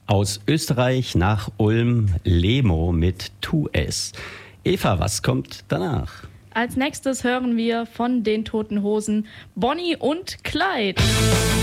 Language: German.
Aus Österreich nach Ulm, Lemo mit Tu es. Eva, was kommt danach? Als nächstes hören wir von den Toten Hosen Bonnie und Clyde.